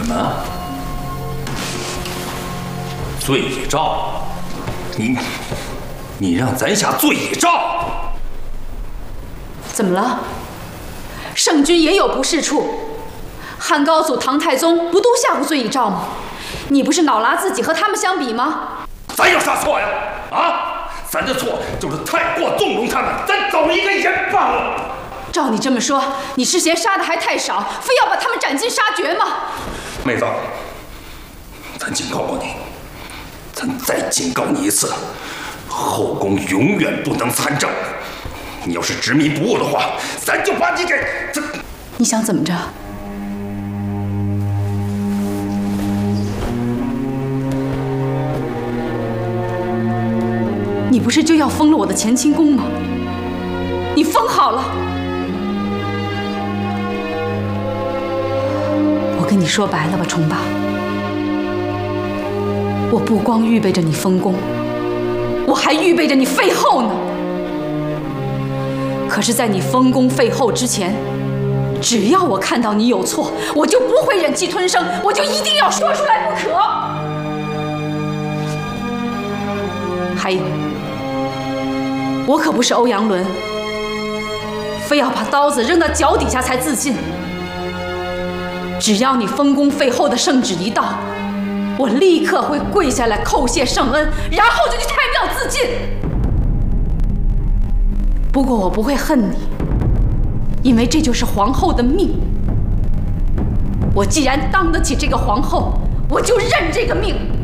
么？罪诏？你让咱下罪诏？ 怎么了？圣君也有不是处，汉高祖、唐太宗不都下过罪诏吗？你不是老拿自己和他们相比吗？ 咱有啥错呀？啊，咱的错就是太过纵容他们，咱走一个人罢了。 照你这么说，你是嫌杀的还太少，非要把他们斩尽杀绝吗？ 妹子，咱警告过你，咱再警告你一次，后宫永远不能参政。你要是执迷不悟的话，咱就把你给…… 你想怎么着？你不是就要封了我的乾清宫吗？你封好了。我跟你说白了吧，重八，我不光预备着你封宫，我还预备着你废后呢。可是，在你封宫废后之前，只要我看到你有错，我就不会忍气吞声，我就一定要说出来不可。还有，我可不是欧阳伦，非要把刀子扔到脚底下才自尽。只要你封宫废后的圣旨一到，我立刻会跪下来叩谢圣恩，然后就去太庙自尽。不过我不会恨你，因为这就是皇后的命。我既然当得起这个皇后，我就认这个命。